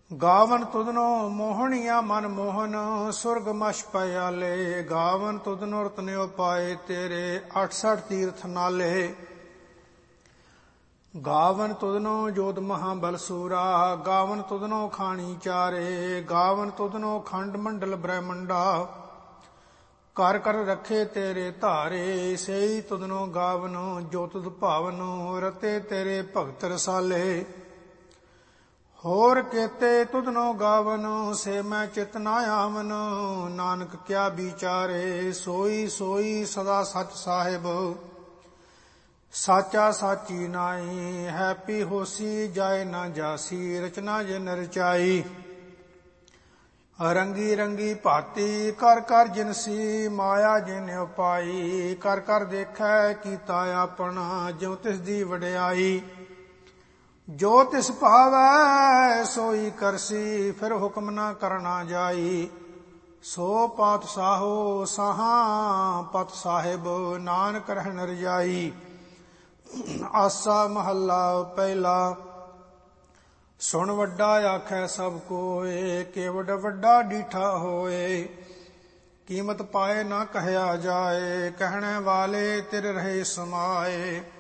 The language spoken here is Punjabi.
ਗਾਵਨ ਤੁਧਨੋ ਮੋਹਣੀਆ ਮਨ ਮੋਹਨ ਸੁਰਗ ਮਛ ਪਿਆਲੇ। ਗਾਵਨ ਤੁਧਨੋ ਰਤਨਿਓ ਪਾਏ ਤੇਰੇ 68 ਤੀਰਥ ਨਾਲੇ। ਗਾਵਨ ਤੁਧਨੋ ਜੋਤ ਮਹਾਬਲ ਸੂਰਾ। ਗਾਵਨ ਤੁਧਨੋ ਖਾਣੀ ਚਾਰੇ। ਗਾਵਨ ਤੁਧਨੋ ਖੰਡ ਮੰਡਲ ਬ੍ਰਹਮੰਡਾ। ਕਰ ਕਰ ਰੱਖੇ ਤੇਰੇ ਧਾਰੇ। ਸਈ ਤੁਧਨੋ ਗਾਵਨ ਜੋ ਤੁਧ ਭਾਵਨ ਰਤੇ ਤੇਰੇ ਭਗਤ ਰਸਾਲੇ। ਹੋਰ ਕੇਤੇ ਤੁਧਨੋ ਗਾਵਨ ਸੇ ਮੈਂ ਚਿਤ ਨਾ ਆਵਨ। ਨਾਨਕ ਕਿਆ ਵਿਚਾਰੇ ਸੋਈ ਸੋਈ ਸਦਾ ਸਚ ਸਾਹਿਬ। ਸਾਚਾ ਸਾਚੀ ਨਾਈ ਹੈਪੀ ਹੋਸੀ ਜਾਏ ਨਾ ਜਾਸੀ। ਰਚਨਾ ਜਿਨ ਰਚਾਈ ਰੰਗੀ ਰੰਗੀ ਭਾਤੀ ਕਰ ਕਰ ਜਿਨਸੀ। ਮਾਇਆ ਜਿਨ ਉਪਾਈ ਕਰ ਕਰ ਦੇਖੈ ਕੀਤਾ ਆਪਣਾ। ਜਿਉ ਤਿਸ ਦੀ ਵਡਿਆਈ ਜੋ ਤਿਸ ਭਾਵੈ ਸੋਈ ਕਰਸੀ। ਫਿਰ ਹੁਕਮ ਨਾ ਕਰਨਾ ਜਾਈ ਸੋ ਪਾਤਸ਼ਾਹੋ ਸਾਹਾਂ ਪਤ ਸਾਹਿਬ। ਨਾਨਕ ਰਹਿਣ ਰਜਾਈ। ਆਸਾ ਮਹੱਲਾ ਪਹਿਲਾ। ਸੁਣ ਵੱਡਾ ਆਖੈ ਸਭ ਕੋਏ ਕੇਵਡ ਵੱਡਾ ਡੀਠਾ ਹੋਏ। ਕੀਮਤ ਪਾਏ ਨਾ ਕਹਿਆ ਜਾਏ ਕਹਿਣੇ ਵਾਲੇ ਤਿਰ ਰਹੇ ਸਮਾਏ।